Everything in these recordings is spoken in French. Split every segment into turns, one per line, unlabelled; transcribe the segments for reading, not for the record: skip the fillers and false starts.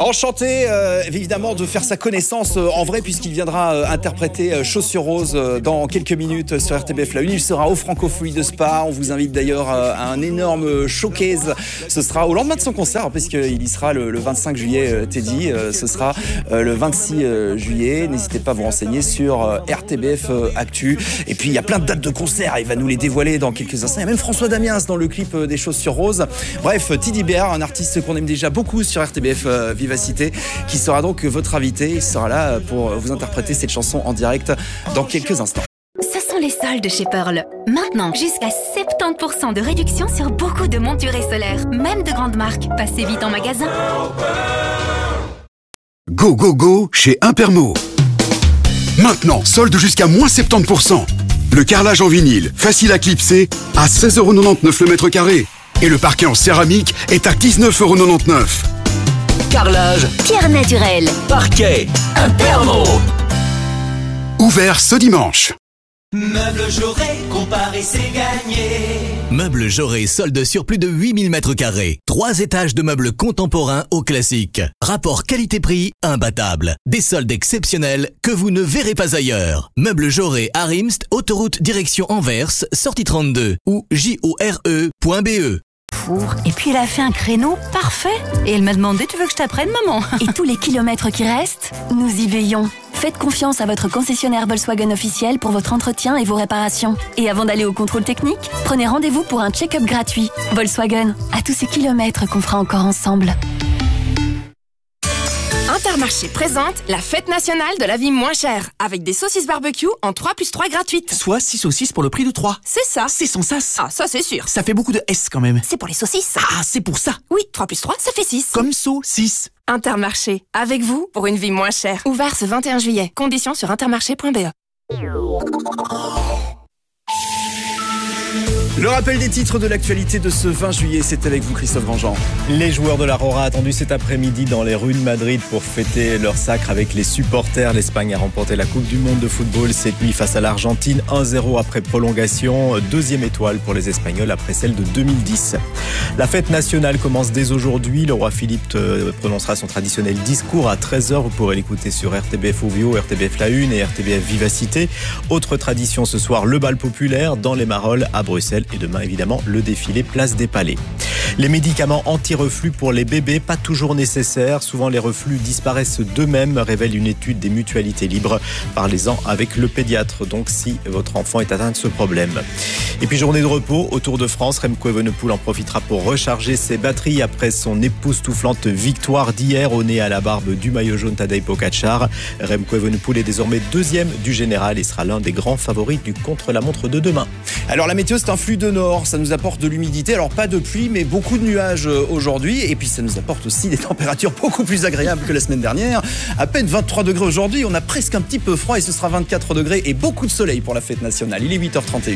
Enchanté évidemment de faire sa connaissance en vrai puisqu'il viendra interpréter Chaussures Roses dans quelques minutes sur RTBF La Une. Il sera au Francophonie de Spa. On vous invite d'ailleurs à un énorme showcase. Ce sera au lendemain de son concert puisqu'il y sera le 25 juillet Teddy. Ce sera le 26 juillet. N'hésitez pas à vous renseigner sur RTBF Actu. Et puis il y a plein de dates de concert. Il va nous les dévoiler dans quelques instants. Il y a même François Damiens dans le clip des Chaussures Roses. Bref, Teddy Bear, un artiste qu'on aime déjà beaucoup sur RTBF Vivacité, qui sera donc votre invité. Il sera là pour vous interpréter cette chanson en direct dans quelques instants.
Ce sont les soldes chez Pearl. Maintenant, jusqu'à 70% de réduction sur beaucoup de montures solaires, même de grandes marques. Passez vite en magasin.
Go, go, go chez Impermo. Maintenant, solde jusqu'à moins 70%. Le carrelage en vinyle, facile à clipser, à 16,99€ le mètre carré. Et le parquet en céramique est à 19,99€.
Carrelage,
Pierre naturelle,
parquet, Impermo.
Ouvert ce dimanche.
Meubles Jaurès, comparer c'est gagné.
Meubles Jaurès solde sur plus de 8000 mètres carrés. 3 étages de meubles contemporains au classique. Rapport qualité-prix imbattable. Des soldes exceptionnels que vous ne verrez pas ailleurs. Meubles Jaurès à Rimst, autoroute direction Anvers, sortie 32 ou jore.be.
Et puis elle a fait un créneau parfait. Et elle m'a demandé, tu veux que je t'apprenne, maman? Et tous les kilomètres qui restent, nous y veillons. Faites confiance à votre concessionnaire Volkswagen officiel pour votre entretien et vos réparations. Et avant d'aller au contrôle technique, prenez rendez-vous pour un check-up gratuit. Volkswagen, à tous ces kilomètres qu'on fera encore ensemble.
Intermarché présente la fête nationale de la vie moins chère, avec des saucisses barbecue en 3+3 gratuites.
Soit 6 saucisses pour le prix de 3.
C'est ça.
C'est sans sas.
Ah, ça c'est sûr.
Ça fait beaucoup de S quand même.
C'est pour les saucisses.
Ah, c'est pour ça.
Oui, 3+3, ça fait 6.
Comme saucisse.
Intermarché, avec vous pour une vie moins chère. Ouvert ce 21 juillet. Conditions sur intermarché.be.
Le rappel des titres de l'actualité de ce 20 juillet, c'est avec vous Christophe Grandjean.
Les joueurs de la Rora attendus cet après-midi dans les rues de Madrid pour fêter leur sacre avec les supporters. L'Espagne a remporté la Coupe du Monde de football cette nuit face à l'Argentine, 1-0 après prolongation. Deuxième étoile pour les Espagnols après celle de 2010. La fête nationale commence dès aujourd'hui. Le roi Philippe prononcera son traditionnel discours à 13h. Vous pourrez l'écouter sur RTBF Ovio, RTBF La Une et RTBF Vivacité. Autre tradition ce soir, le bal populaire dans les Marolles à Bruxelles. Et demain, évidemment, le défilé Place des Palais. Les médicaments anti-reflux pour les bébés, pas toujours nécessaires. Souvent, les reflux disparaissent d'eux-mêmes, révèle une étude des Mutualités Libres. Parlez-en avec le pédiatre, donc, si votre enfant est atteint de ce problème. Et puis, journée de repos au Tour de France. Remco Evenepoel en profitera pour recharger ses batteries après son époustouflante victoire d'hier au nez à la barbe du maillot jaune Tadej Pogačar. Remco Evenepoel est désormais deuxième du général et sera l'un des grands favoris du contre-la-montre de demain.
Alors la météo, c'est un flux de nord, ça nous apporte de l'humidité, alors pas de pluie mais beaucoup de nuages aujourd'hui, et puis ça nous apporte aussi des températures beaucoup plus agréables que la semaine dernière. À peine 23 degrés aujourd'hui, on a presque un petit peu froid et ce sera 24 degrés et beaucoup de soleil pour la fête nationale. Il est 8h31.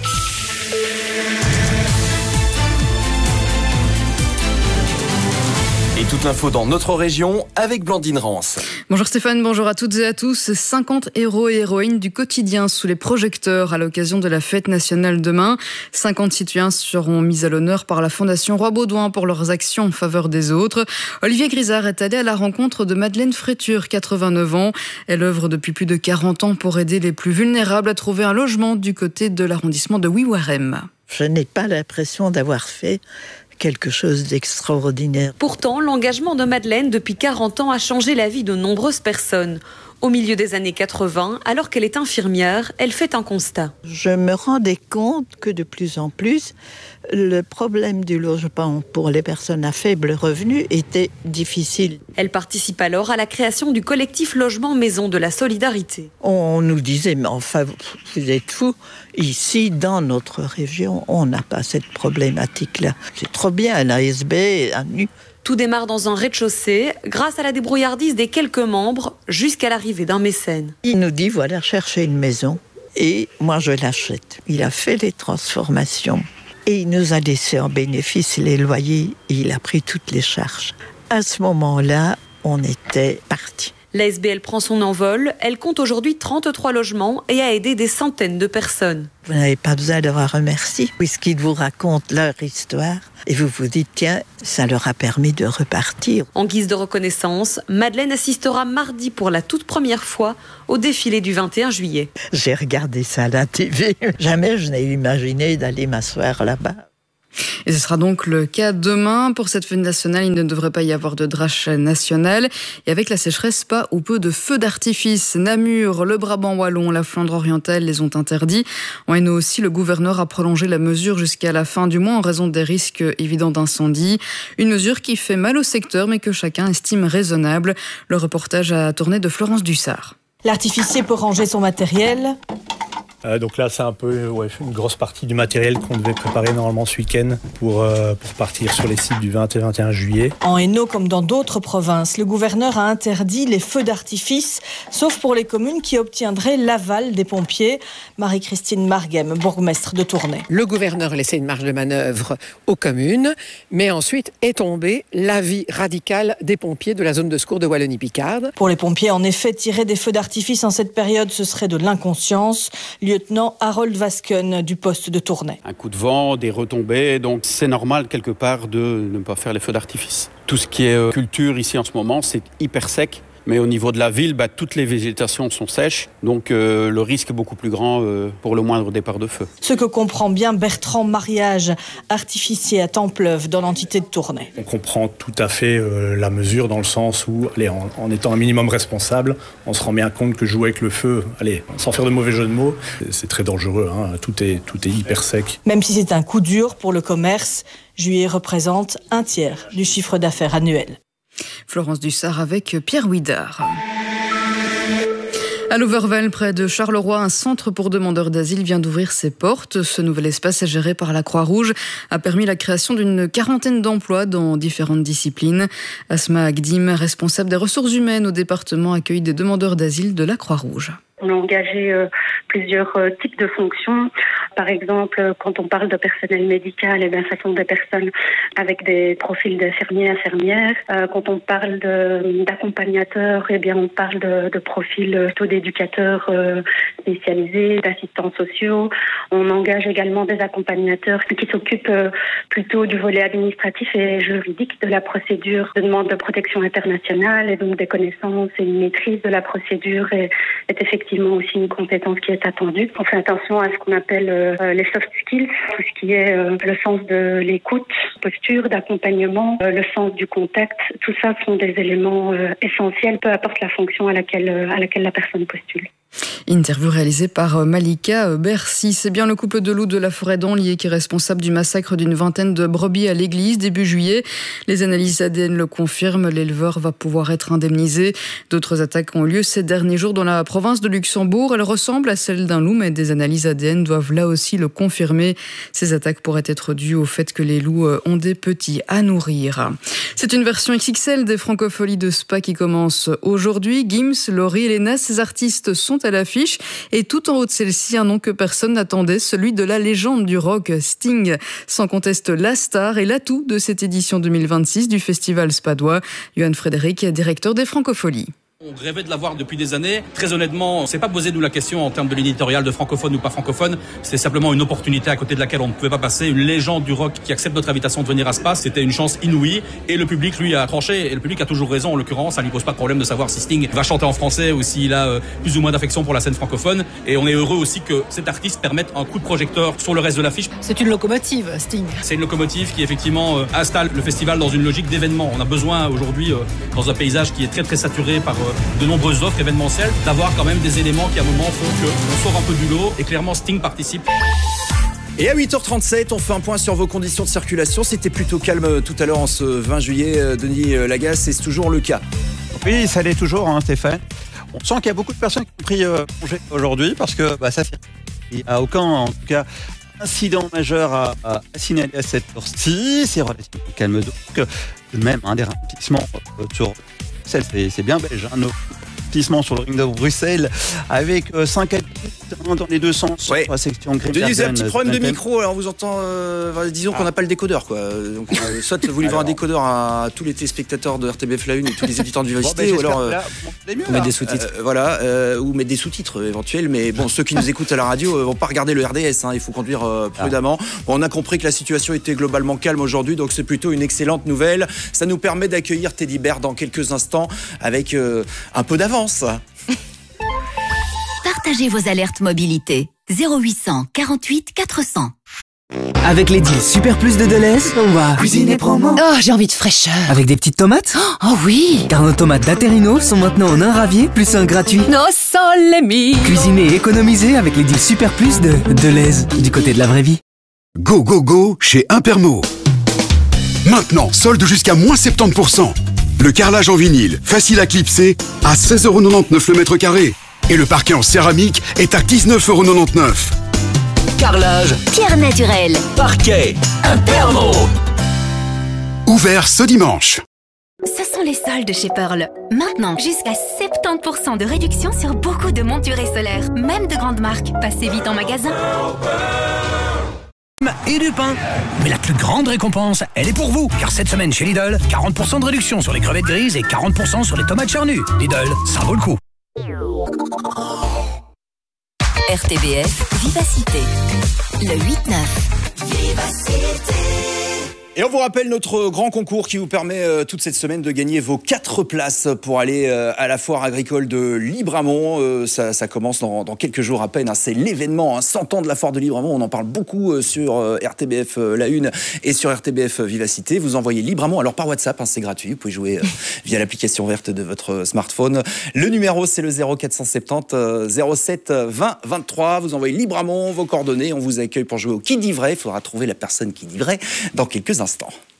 Et toute l'info dans notre région avec Blandine Rance.
Bonjour Stéphane, bonjour à toutes et à tous. 50 héros et héroïnes du quotidien sous les projecteurs à l'occasion de la fête nationale demain. 50 citoyens seront mis à l'honneur par la Fondation Roi-Baudouin pour leurs actions en faveur des autres. Olivier Grisard est allé à la rencontre de Madeleine Fréture, 89 ans. Elle œuvre depuis plus de 40 ans pour aider les plus vulnérables à trouver un logement du côté de l'arrondissement de Wiwarem.
Je n'ai pas l'impression d'avoir fait quelque chose d'extraordinaire.
Pourtant, l'engagement de Madeleine depuis 40 ans a changé la vie de nombreuses personnes. Au milieu des années 80, alors qu'elle est infirmière, elle fait un constat.
Je me rendais compte que de plus en plus, le problème du logement pour les personnes à faible revenu était difficile.
Elle participe alors à la création du collectif Logement Maison de la Solidarité.
On nous disait, mais enfin, vous êtes fous. Ici, dans notre région, on n'a pas cette problématique-là. C'est trop bien, un ASB, un nu.
Tout démarre dans un rez-de-chaussée, grâce à la débrouillardise des quelques membres, jusqu'à l'arrivée d'un mécène.
Il nous dit, voilà, cherchez une maison, et moi je l'achète. Il a fait les transformations, et il nous a laissé en bénéfice les loyers, et il a pris toutes les charges. À ce moment-là, on était partis.
L'ASBL prend son envol. Elle compte aujourd'hui 33 logements et a aidé des centaines de personnes.
Vous n'avez pas besoin de voir un merci, puisqu'ils vous racontent leur histoire et vous vous dites, tiens, ça leur a permis de repartir.
En guise de reconnaissance, Madeleine assistera mardi pour la toute première fois au défilé du 21 juillet.
J'ai regardé ça à la TV. Jamais je n'ai imaginé d'aller m'asseoir là-bas.
Et ce sera donc le cas demain. Pour cette fête nationale, il ne devrait pas y avoir de drache nationale. Et avec la sécheresse, pas ou peu de feux d'artifice. Namur, le Brabant wallon, la Flandre orientale les ont interdits. En Hainaut aussi, le gouverneur a prolongé la mesure jusqu'à la fin du mois en raison des risques évidents d'incendie. Une mesure qui fait mal au secteur, mais que chacun estime raisonnable. Le reportage a tourné de Florence Dussard.
L'artificier peut ranger son matériel.
Donc là, c'est un peu une grosse partie du matériel qu'on devait préparer normalement ce week-end pour partir sur les sites du 20 et 21 juillet.
En Hainaut, comme dans d'autres provinces, le gouverneur a interdit les feux d'artifice, sauf pour les communes qui obtiendraient l'aval des pompiers. Marie-Christine Marguem, bourgmestre de Tournai.
Le gouverneur a laissé une marge de manœuvre aux communes, mais ensuite est tombé l'avis radical des pompiers de la zone de secours de Wallonie-Picarde.
Pour les pompiers, en effet, tirer des feux d'artifice en cette période, ce serait de l'inconscience. Lieutenant Harold Vasken du poste de Tournai.
Un coup de vent, des retombées, donc c'est normal quelque part de ne pas faire les feux d'artifice. Tout ce qui est culture ici en ce moment, c'est hyper sec. Mais au niveau de la ville, toutes les végétations sont sèches, donc le risque est beaucoup plus grand pour le moindre départ de feu.
Ce que comprend bien Bertrand Mariage, artificier à Templeuve dans l'entité de Tournai.
On comprend tout à fait la mesure dans le sens où, en étant un minimum responsable, on se rend bien compte que jouer avec le feu, sans faire de mauvais jeu de mots, c'est très dangereux, tout est hyper sec.
Même si c'est un coup dur pour le commerce, juillet représente 1/3 du chiffre d'affaires annuel.
Florence Dussard avec Pierre Ouidard. À Louvervel, près de Charleroi, un centre pour demandeurs d'asile vient d'ouvrir ses portes. Ce nouvel espace, géré par la Croix-Rouge, a permis la création d'une 40aine d'emplois dans différentes disciplines. Asma Agdim, responsable des ressources humaines au département, accueille des demandeurs d'asile de la Croix-Rouge.
On a engagé plusieurs types de fonctions. Par exemple, quand on parle de personnel médical, ce sont des personnes avec des profils d'infirmiers, infirmières. Quand on parle d'accompagnateurs, on parle de profils plutôt d'éducateurs spécialisés, d'assistants sociaux. On engage également des accompagnateurs qui s'occupent plutôt du volet administratif et juridique de la procédure de demande de protection internationale et donc des connaissances et une maîtrise de la procédure est effectivement aussi une compétence qui est attendue. On fait attention à ce qu'on appelle les soft skills, tout ce qui est le sens de l'écoute, posture, d'accompagnement, le sens du contact. Tout ça sont des éléments essentiels, peu importe la fonction à laquelle la personne postule.
Interview réalisée par Malika Bercy. C'est bien le couple de loups de la forêt d'Anlier qui est responsable du massacre d'une vingtaine de brebis à l'église début juillet. Les analyses ADN le confirment, l'éleveur va pouvoir être indemnisé. D'autres attaques ont lieu ces derniers jours dans la province de Luxembourg. Elles ressemblent à celles d'un loup, mais des analyses ADN doivent là aussi le confirmer. Ces attaques pourraient être dues au fait que les loups ont des petits à nourrir. C'est une version XXL des Francopholies de Spa qui commence aujourd'hui. Gims, Laurie, Elena, ces artistes sont à l'affiche et tout en haut de celle-ci, un nom que personne n'attendait, celui de la légende du rock, Sting. Sans conteste la star et l'atout de cette édition 2026 du festival spadois. Johan Frédéric, directeur des Francopholies.
On rêvait de l'avoir depuis des années. Très honnêtement, on ne s'est pas posé nous la question en termes de l'éditorial de francophone ou pas francophone. C'était simplement une opportunité à côté de laquelle on ne pouvait pas passer. Une légende du rock qui accepte notre invitation de venir à Spa, c'était une chance inouïe. Et le public, lui, a tranché. Et le public a toujours raison. En l'occurrence, ça ne lui pose pas de problème de savoir si Sting va chanter en français ou s'il a plus ou moins d'affection pour la scène francophone. Et on est heureux aussi que cet artiste permette un coup de projecteur sur le reste de l'affiche.
C'est une locomotive, Sting.
C'est une locomotive qui, effectivement, installe le festival dans une logique d'événement. On a besoin aujourd'hui, dans un paysage qui est très, très saturé par de nombreuses offres événementielles, d'avoir quand même des éléments qui à un moment font qu'on sort un peu du lot et clairement Sting participe.
Et à 8h37, on fait un point sur vos conditions de circulation. C'était plutôt calme tout à l'heure en ce 20 juillet, Denis Lagasse, et c'est toujours le cas.
Oui, ça l'est toujours, Stéphane. On sent qu'il y a beaucoup de personnes qui ont pris congé aujourd'hui parce que ça fait. Il n'y a aucun, en tout cas, incident majeur à signaler à cette heure-ci. C'est relativement calme, donc même des ralentissements sur celle, c'est bien belge. investissement sur le ring de Bruxelles avec 5 habitants dans les deux sens.
Ouais.
La section
Denis, un petit problème de micro, alors on vous entend, disons qu'on n'a pas le décodeur, quoi. Donc, soit vous livrez un décodeur à tous les téléspectateurs de RTBF La Une et tous les éditeurs de Vivacité, ou alors mettre des sous-titres. Ou mettre des sous-titres éventuels, mais bon, ceux qui nous écoutent à la radio vont pas regarder le RDS, il faut conduire prudemment. Bon, on a compris que la situation était globalement calme aujourd'hui, donc c'est plutôt une excellente nouvelle. Ça nous permet d'accueillir Teddy Bear dans quelques instants avec un peu d'avance.
Partagez vos alertes mobilité. 0800 48 400.
Avec les deals Super Plus de Deleuze, on va cuisiner promo.
Oh, j'ai envie de fraîcheur.
Avec des petites tomates.
Oh oui.
Car nos tomates d'Aterino sont maintenant en un ravier plus un gratuit.
No sole mio.
Cuisiner et économiser avec les deals Super Plus de Deleuze, du côté de la vraie vie.
Go, go, go chez Impermo. Maintenant, solde jusqu'à moins 70%. Le carrelage en vinyle, facile à clipser, à 16,99€ le mètre carré. Et le parquet en céramique est à 19,99€.
Carrelage,
Pierre naturelle,
parquet, Impermo.
Ouvert ce dimanche.
Ce sont les soldes chez Pearl. Maintenant, jusqu'à 70% de réduction sur beaucoup de montures solaires, même de grandes marques. Passez vite en magasin.
Et du pain. Mais la plus grande récompense, elle est pour vous. Car cette semaine chez Lidl, 40% de réduction sur les crevettes grises et 40% sur les tomates charnues. Lidl, ça vaut le coup.
RTBF Vivacité. Le 8-9.
Vivacité. Et on vous rappelle notre grand concours qui vous permet toute cette semaine de gagner vos 4 places pour aller à la foire agricole de Libramont. Ça commence dans quelques jours à peine. C'est l'événement, 100 ans de la foire de Libramont. On en parle beaucoup sur RTBF La Une et sur RTBF Vivacité. Vous envoyez Libramont, alors par WhatsApp, c'est gratuit. Vous pouvez jouer via l'application verte de votre smartphone. Le numéro, c'est le 0470 07 20 23. Vous envoyez Libramont, vos coordonnées. On vous accueille pour jouer au Qui dit vrai. Il faudra trouver la personne qui dit vrai dans quelques instants.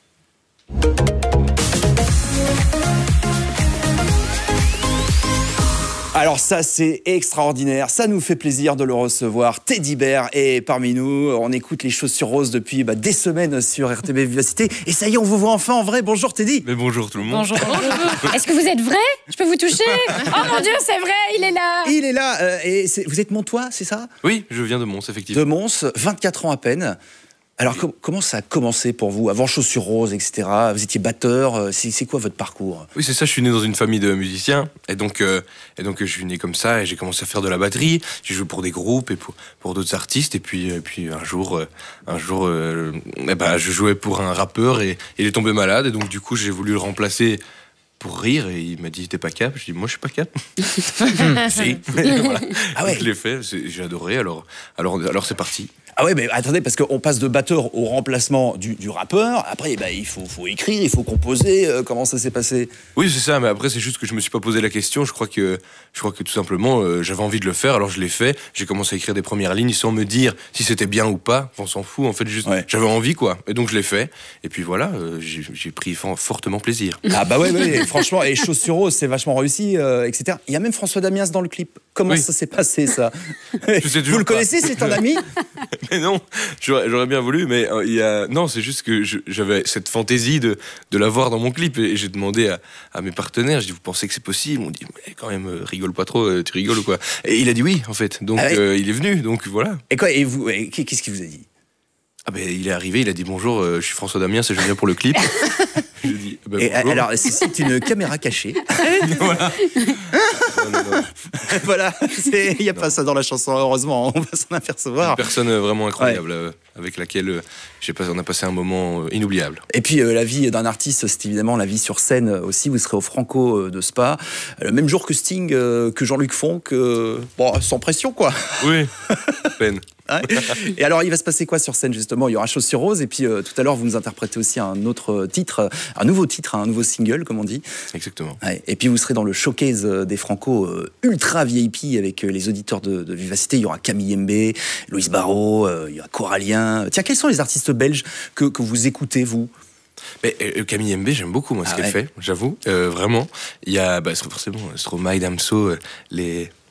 Alors ça, c'est extraordinaire. Ça nous fait plaisir de le recevoir. Teddy Bear est parmi nous. On écoute les Chaussures Roses depuis des semaines sur RTB Vivacité. Et ça y est, on vous voit enfin en vrai. Bonjour Teddy.
Mais bonjour tout le monde.
Bonjour. Est-ce que vous êtes vrai? Je peux vous toucher? Oh mon Dieu, c'est vrai, il est là.
Il est là. Et vous êtes montois, c'est ça?
Oui, je viens de Mons, effectivement.
De Mons, 24 ans à peine. Alors, comment ça a commencé pour vous? Avant Chaussures Roses, etc. Vous étiez batteur. C'est quoi votre parcours?
Oui, c'est ça. Je suis né dans une famille de musiciens. Et donc je suis né comme ça. Et j'ai commencé à faire de la batterie. J'ai joué pour des groupes et pour d'autres artistes. Et puis un jour, je jouais pour un rappeur et il est tombé malade. Et donc, du coup, j'ai voulu le remplacer pour rire. Et il m'a dit, t'es pas cap? Je dis, moi, je suis pas cap. Si. Voilà. Ah ouais. Donc, je l'ai fait. J'ai adoré. Alors c'est parti.
Ah ouais, mais attendez, parce qu'on passe de batteur au remplacement du rappeur. Après, il faut écrire, il faut composer. Comment ça s'est passé?
Oui, c'est ça, mais après, c'est juste que je me suis pas posé la question. Je crois que tout simplement, j'avais envie de le faire, alors je l'ai fait. J'ai commencé à écrire des premières lignes sans me dire si c'était bien ou pas. On s'en fout, en fait, juste j'avais envie, quoi. Et donc, je l'ai fait. Et puis voilà, j'ai pris fortement plaisir.
Ah bah ouais, franchement, et Chaussures Roses, c'est vachement réussi, etc. Il y a même François Damiens dans le clip. Comment ça s'est passé, ça? Vous le connaissez, c'est un ami?
Mais non, j'aurais bien voulu, mais non, c'est juste que j'avais cette fantaisie de l'avoir dans mon clip et j'ai demandé à mes partenaires, je dis, vous pensez que c'est possible? On dit, mais quand même, rigole pas trop, tu rigoles ou quoi? Et il a dit oui, en fait, donc il est venu, donc voilà.
Et quoi, et vous, qu'est-ce qu'il vous a dit?
Ah ben, il est arrivé, il a dit bonjour, je suis François Damiens et je viens pour le clip. Je dis,
et alors, c'est une caméra cachée.
Voilà. Non.
Voilà, il n'y a pas ça dans la chanson, heureusement, on va s'en apercevoir.
Une personne vraiment incroyable, avec laquelle on a passé un moment inoubliable.
Et puis la vie d'un artiste, c'est évidemment la vie sur scène aussi. Vous serez au Franco de Spa, le même jour que Sting, que Jean-Luc Fonck, sans pression, quoi.
Oui, peine.
Et alors, il va se passer quoi sur scène, justement? Il y aura Chaussures Roses, et puis tout à l'heure, vous nous interprétez aussi un autre titre, un nouveau single, comme on dit.
Exactement.
Ouais. Et puis, vous serez dans le showcase des Franco ultra VIP avec les auditeurs de Vivacité. Il y aura Camille Mbé, Louise Barrault, il y aura Coralien. Tiens, quels sont les artistes belges que vous écoutez, vous?
Mais Camille Mbé, j'aime beaucoup moi ce qu'elle fait, j'avoue, vraiment. Il y a forcément Stromae, Damso, les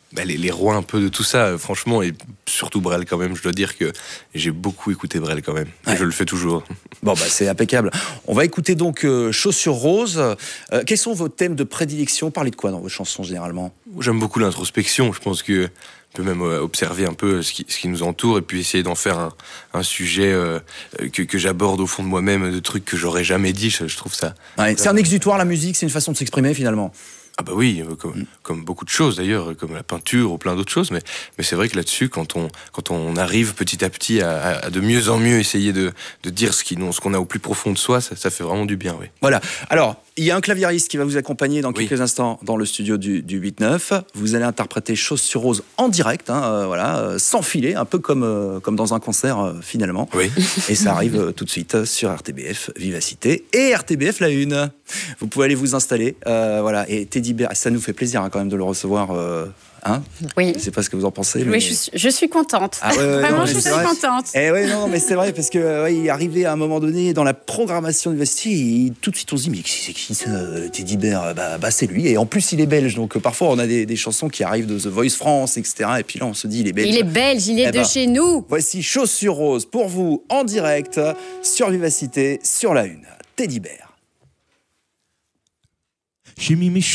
les rois un peu de tout ça, franchement, et surtout Brel quand même. Je dois dire que j'ai beaucoup écouté Brel quand même. Et je le fais toujours.
Bon, c'est impeccable. On va écouter donc Chaussures Roses. Quels sont vos thèmes de prédilection? Parlez de quoi dans vos chansons généralement?
J'aime beaucoup l'introspection. Je pense que on peut même observer un peu ce qui nous entoure et puis essayer d'en faire un sujet que j'aborde au fond de moi-même, de trucs que j'aurais jamais dit. Je trouve ça.
Ouais, c'est un exutoire, la musique, c'est une façon de s'exprimer finalement.
Ah bah oui, comme beaucoup de choses d'ailleurs, comme la peinture ou plein d'autres choses, mais c'est vrai que là-dessus, quand on arrive petit à petit à de mieux en mieux essayer de dire ce qu'on a au plus profond de soi, ça fait vraiment du bien, oui.
Voilà, alors, il y a un claviériste qui va vous accompagner dans quelques instants dans le studio du 8-9. Vous allez interpréter Chaussures Roses en direct, sans filet, un peu comme dans un concert finalement.
Oui.
Et ça arrive tout de suite sur RTBF Vivacité et RTBF La Une. Vous pouvez aller vous installer, et Teddy Bear, ça nous fait plaisir quand même de le recevoir.
Oui.
Je ne sais pas ce que vous en pensez.
Oui, je suis contente. Vraiment, je suis contente.
Et mais c'est vrai, parce que il est arrivé à un moment donné dans la programmation de Vivacité, et tout de suite on se dit, mais c'est qui ça, Teddy Bear? C'est lui. Et en plus, il est belge. Donc parfois, on a des chansons qui arrivent de The Voice France, etc. Et puis là, on se dit, il est belge.
Il est belge, il est de chez nous.
Voici Chaussures Roses pour vous en direct sur Vivacité, sur La Une. Teddy Bear.
J'ai mis mes